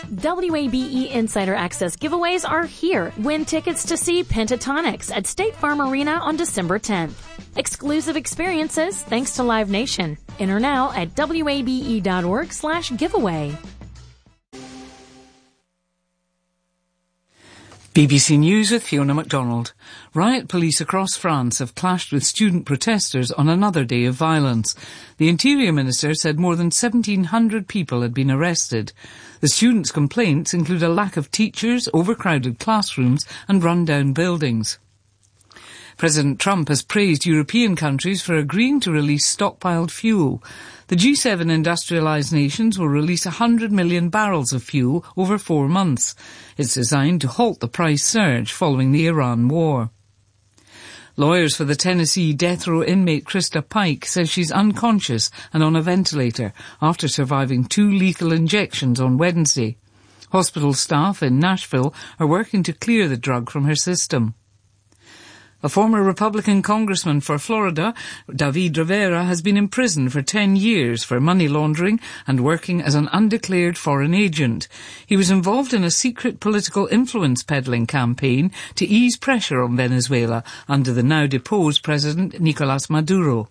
WABE Insider Access giveaways are here. Win tickets to see Pentatonics at State Farm Arena on December 10th. Exclusive experiences thanks to Live Nation. Enter now at wabe.org/giveaway. BBC News with Fiona MacDonald. Riot police across France have clashed with student protesters on another day of violence. The Interior Minister said more than 1,700 people had been arrested. The students' complaints include a lack of teachers, overcrowded classrooms and run-down buildings. President Trump has praised European countries for agreeing to release stockpiled fuel. The G7 industrialised nations will release 100 million barrels of fuel over 4 months. It's designed to halt the price surge following the Iran war. Lawyers for the Tennessee death row inmate Krista Pike says she's unconscious and on a ventilator after surviving 2 lethal injections on Wednesday. Hospital staff in Nashville are working to clear the drug from her system. A former Republican congressman for Florida, David Rivera, has been imprisoned for 10 years for money laundering and working as an undeclared foreign agent. He was involved in a secret political influence peddling campaign to ease pressure on Venezuela under the now deposed President Nicolas Maduro.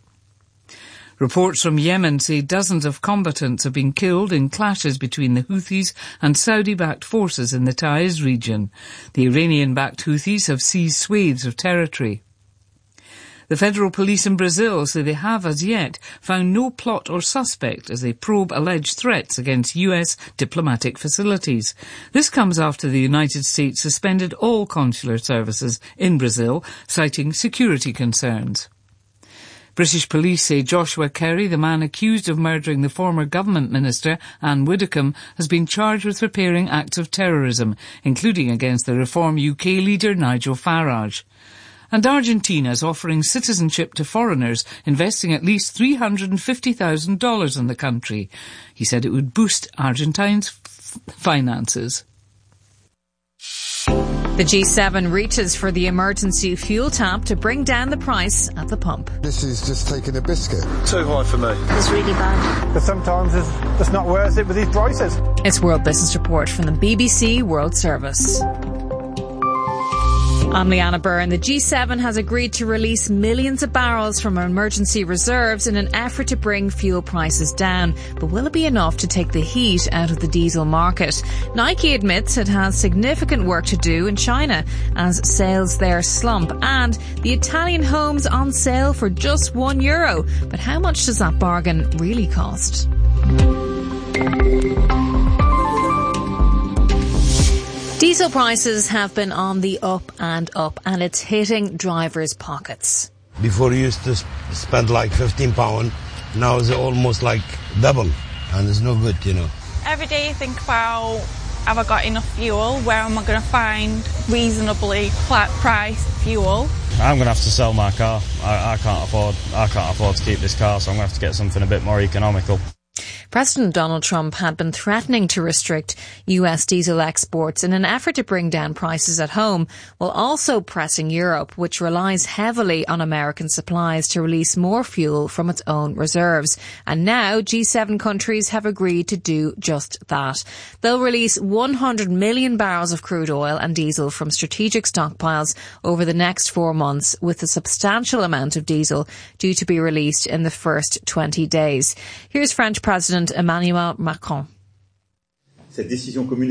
Reports from Yemen say dozens of combatants have been killed in clashes between the Houthis and Saudi-backed forces in the Taiz region. The Iranian-backed Houthis have seized swathes of territory. The federal police in Brazil say they have as yet found no plot or suspect as they probe alleged threats against US diplomatic facilities. This comes after the United States suspended all consular services in Brazil, citing security concerns. British police say Joshua Kerry, the man accused of murdering the former government minister Anne Widdecombe, has been charged with preparing acts of terrorism, including against the Reform UK leader Nigel Farage. And Argentina is offering citizenship to foreigners, investing at least $350,000 in the country. He said it would boost Argentines' finances. The G7 reaches for the emergency fuel tap to bring down the price at the pump. This is just taking a biscuit. Too high for me. It's really bad. But sometimes it's just not worth it with these prices. It's World Business Report from the BBC World Service. I'm Leanna Byrne. The G7 has agreed to release millions of barrels from emergency reserves in an effort to bring fuel prices down. But will it be enough to take the heat out of the diesel market? Nike admits it has significant work to do in China as sales there slump. And the Italian homes on sale for just €1. But how much does that bargain really cost? Diesel prices have been on the up, and it's hitting drivers' pockets. Before you used to spend like £15, now it's almost like double, and it's no good, you know. Every day you think about, have I got enough fuel? Where am I going to find reasonably flat priced fuel? I'm going to have to sell my car. I can't afford to keep this car, so I'm going to have to get something a bit more economical. President Donald Trump had been threatening to restrict US diesel exports in an effort to bring down prices at home, while also pressing Europe, which relies heavily on American supplies, to release more fuel from its own reserves. And now G7 countries have agreed to do just that. They'll release 100 million barrels of crude oil and diesel from strategic stockpiles over the next 4 months, with a substantial amount of diesel due to be released in the first 20 days. Here's French President Emmanuel Macron. This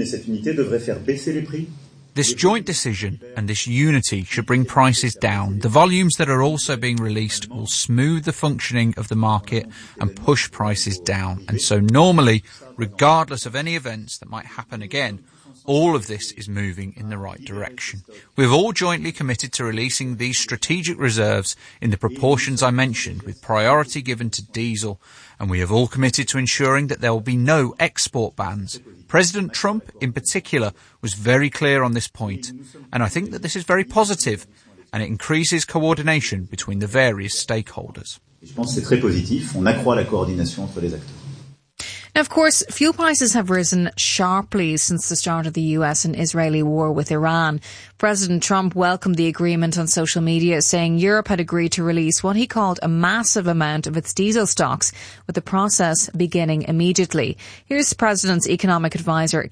joint decision and this unity should bring prices down. The volumes that are also being released will smooth the functioning of the market and push prices down. And so normally, regardless of any events that might happen again, all of this is moving in the right direction. We've all jointly committed to releasing these strategic reserves in the proportions I mentioned, with priority given to diesel, and we have all committed to ensuring that there will be no export bans. President Trump, in particular, was very clear on this point, and I think that this is very positive, and it increases coordination between the various stakeholders. Now, of course, fuel prices have risen sharply since the start of the US and Israeli war with Iran. President Trump welcomed the agreement on social media, saying Europe had agreed to release what he called a massive amount of its diesel stocks, with the process beginning immediately. Here's the President's economic advisor,